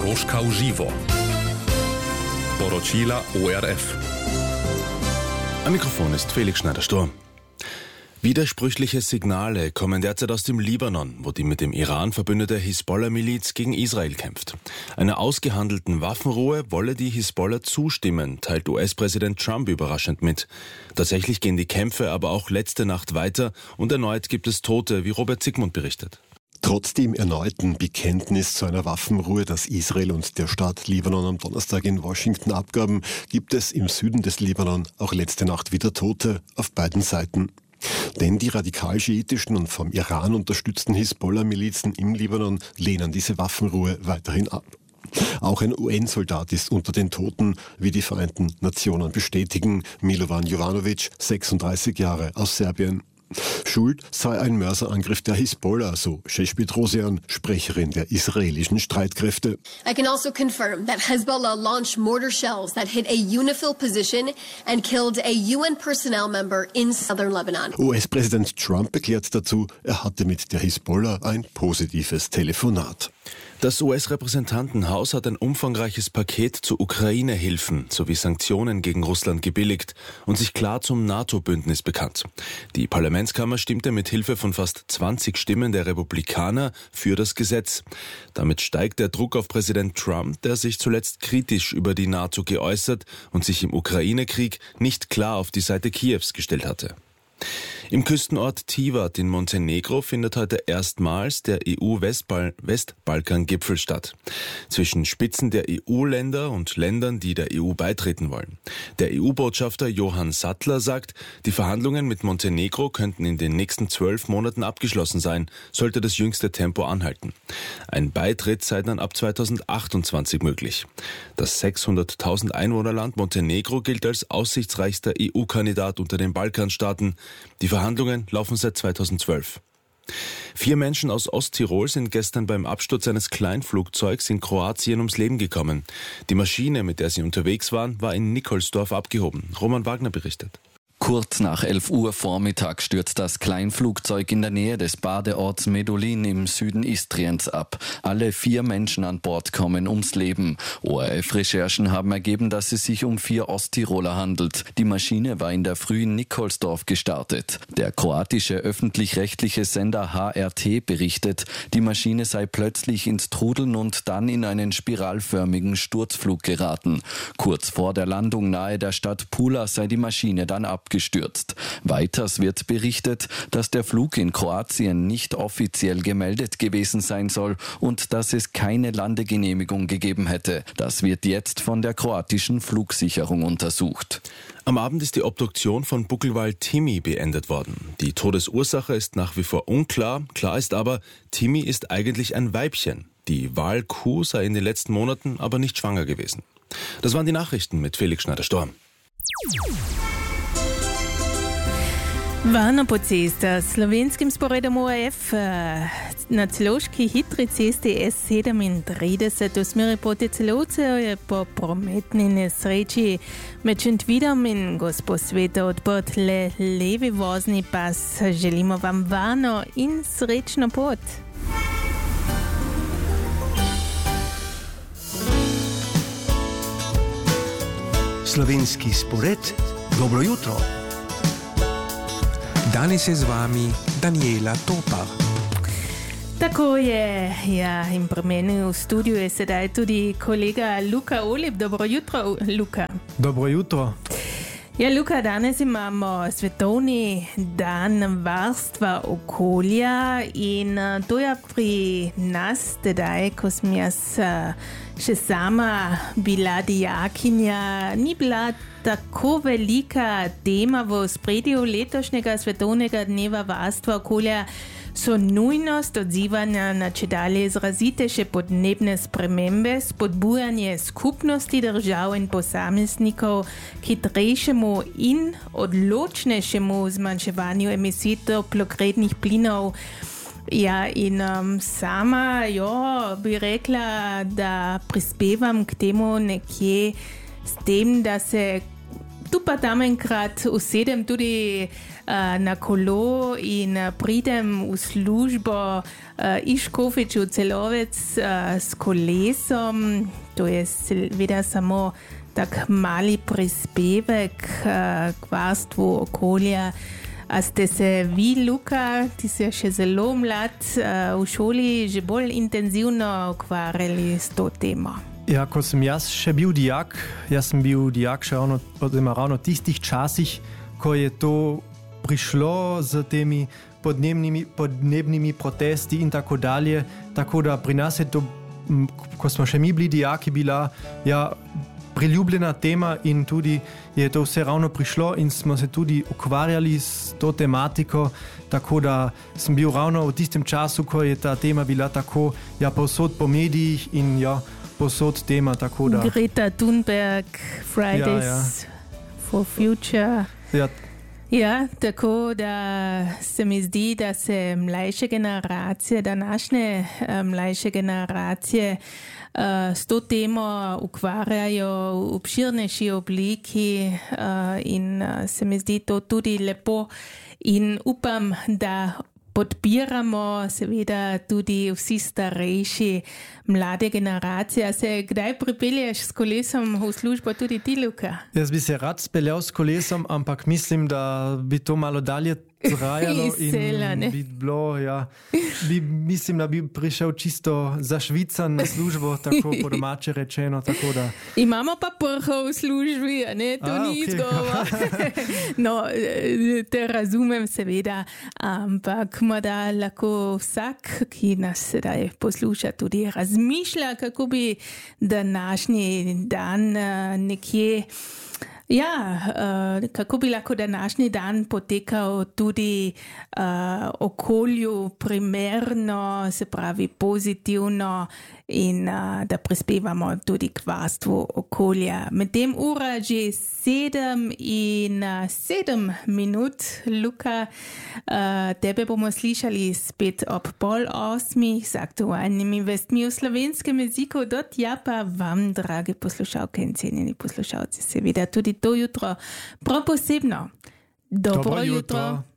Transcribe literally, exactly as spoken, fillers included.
Zaporožka v živo. Poročila O R F. Am Mikrofon ist Felix Schneider-Sturm. Widersprüchliche Signale kommen derzeit aus dem Libanon, wo die mit dem Iran verbündete Hisbollah-Miliz gegen Israel kämpft. Einer ausgehandelten Waffenruhe wolle die Hisbollah zustimmen, teilt U S-Präsident Trump überraschend mit. Tatsächlich gehen die Kämpfe aber auch letzte Nacht weiter und erneut gibt es Tote, wie Robert Zygmunt berichtet. Trotz dem erneuten Bekenntnis zu einer Waffenruhe, das Israel und der Staat Libanon am Donnerstag in Washington abgaben, gibt es im Süden des Libanon auch letzte Nacht wieder Tote auf beiden Seiten. Denn die radikal-schiitischen und vom Iran unterstützten Hisbollah-Milizen im Libanon lehnen diese Waffenruhe weiterhin ab. Auch ein U N-Soldat ist unter den Toten, wie die Vereinten Nationen bestätigen. Milovan Jovanovic, sechsunddreißig Jahre, aus Serbien. Schuld sei ein Mörserangriff der Hisbollah, so Shesh Petrosian, Sprecherin der israelischen Streitkräfte. I can also confirm that Hezbollah launched mortar shells that hit a UNIFIL position and killed a U N personnel member in southern Lebanon. U S-Präsident Trump erklärt dazu, er hatte mit der Hisbollah ein positives Telefonat. Das U S-Repräsentantenhaus hat ein umfangreiches Paket zu Ukraine-Hilfen sowie Sanktionen gegen Russland gebilligt und sich klar zum NATO-Bündnis bekannt. Die Parlamentskammer stimmte mit Hilfe von fast zwanzig Stimmen der Republikaner für das Gesetz. Damit steigt der Druck auf Präsident Trump, der sich zuletzt kritisch über die NATO geäußert und sich im Ukraine-Krieg nicht klar auf die Seite Kiews gestellt hatte. Im Küstenort Tivat in Montenegro findet heute erstmals der E U-Westbalkan-Gipfel statt. Zwischen Spitzen der E U-Länder und Ländern, die der E U beitreten wollen. Der E U-Botschafter Johann Sattler sagt, die Verhandlungen mit Montenegro könnten in den nächsten zwölf Monaten abgeschlossen sein, sollte das jüngste Tempo anhalten. Ein Beitritt sei dann ab zweitausendachtundzwanzig möglich. Das sechshunderttausend Einwohnerland Montenegro gilt als aussichtsreichster E U-Kandidat unter den Balkanstaaten. Die Verhandlungen laufen seit zweitausendzwölf. Vier Menschen aus Osttirol sind gestern beim Absturz eines Kleinflugzeugs in Kroatien ums Leben gekommen. Die Maschine, mit der sie unterwegs waren, war in Nikolsdorf abgehoben. Roman Wagner berichtet. Kurz nach elf Uhr Vormittag stürzt das Kleinflugzeug in der Nähe des Badeorts Medulin im Süden Istriens ab. Alle vier Menschen an Bord kommen ums Leben. O R F-Recherchen haben ergeben, dass es sich um vier Osttiroler handelt. Die Maschine war in der Früh in Nikolsdorf gestartet. Der kroatische öffentlich-rechtliche Sender H R T berichtet, die Maschine sei plötzlich ins Trudeln und dann in einen spiralförmigen Sturzflug geraten. Kurz vor der Landung nahe der Stadt Pula sei die Maschine dann abgestürzt. Gestürzt. Weiters wird berichtet, dass der Flug in Kroatien nicht offiziell gemeldet gewesen sein soll und dass es keine Landegenehmigung gegeben hätte. Das wird jetzt von der kroatischen Flugsicherung untersucht. Am Abend ist die Obduktion von Buckelwal Timmy beendet worden. Die Todesursache ist nach wie vor unklar. Klar ist aber, Timmy ist eigentlich ein Weibchen. Die Walkuh sei in den letzten Monaten aber nicht schwanger gewesen. Das waren die Nachrichten mit Felix Schneider-Sturm. Varno po cestah, slovenskim sporedom O R F na celovški hitri cesti S sedemintrideset v smeri proti Celovcu je po prometni nesreči med Šentvidom in Gosposvetom odprt le levi vozni pas. Želimo vam varno in srečno pot. Slovenski spored, dobro jutro. Danes je z vami Daniela Topar. Tako je, ja, in pri meni v studiu je sedaj tudi kolega Luka Olip. Dobro jutro, Luka. Dobro jutro. Ja, Luka, danes imamo svetovni dan varstva okolja in to je pri nas tedaj, ko sem jaz še sama bila dijakinja, ni bila tako velika tema v ospredju letošnjega svetovnega dneva varstva okolja. So nujnost odzivanja na čedalje izrazitejše podnebne spremembe, spodbujanje skupnosti držav in posameznikov k hitrejšemu in odločnejšemu zmanjševanju emisij toplogrednih plinov. Ja, in um, sama jo bi rekla, da prispevam k temu nekje s tem, da se tu pa tam enkrat usedem tudi uh, na kolo in uh, pridem v službo uh, iz Škofje v Celovec uh, s kolesom. To je seveda samo tak mali prispevek uh, k varstvu okolja. A ste se vi, Luka, ti si še zelo mlad, uh, v šoli že bolj intenzivno ukvarjali s to temo? Ja, ko sem jaz še bil dijak, jaz sem bil dijak še ravno, ravno tistih časih, ko je to prišlo z temi podnebnimi, podnebnimi protesti in tako dalje. Tako da pri nas je to, ko smo še mi bili dijaki, bila ja, priljubljena tema in tudi je to vse ravno prišlo in smo se tudi ukvarjali s to tematiko, tako da sem bil ravno v tistem času, ko je ta tema bila tako ja, povsod po medijih in ja, povsod tema, tako da... Greta Thunberg, Fridays ja, ja. for Future. Ja. Ja, tako da se mi zdi, da se mlajše generacije, današnje mlajše generacije uh, s to temo ukvarjajo v obširnejši obliki uh, in uh, se mi zdi to tudi lepo in upam, da podpiramo seveda tudi vsi starejši mlade generacije. Se kdaj pripelješ s kolesom v službo tudi ti, Luka? Jaz bi se rad speljal s kolesom, ampak mislim, da bi to malo dalje trajalo in bi bilo, ja, bi, mislim, da bi prišel čisto zašvican na službo, tako po domače rečeno, tako da... Imamo pa prho v službi, a ne, to a, ni okay. izgovor. No, te razumem seveda, ampak morda lahko vsak, ki nas sedaj posluša, tudi razmišlja, kako bi današnji dan nekje Ja, uh, kako bi lahko današnji dan potekal tudi uh, okolju primerno, se pravi pozitivno in uh, da prispevamo tudi k varstvu okolja. Medtem ura že sedem in uh, sedem minut, Luka, uh, tebe bomo slišali spet ob pol osmih z aktualnimi vestmi v slovenskem jeziku. Do tja pa vam, drage poslušalke in cenjeni poslušalci, seveda tudi to jutro prav posebno. Dobro, Dobro jutro. jutro.